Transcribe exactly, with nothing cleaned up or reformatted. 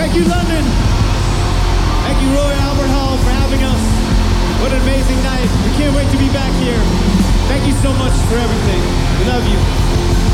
Thank you, London. Thank you, Royal Albert Hall, for having us. What an amazing night. We can't wait to be back here. Thank you so much for everything. We love you.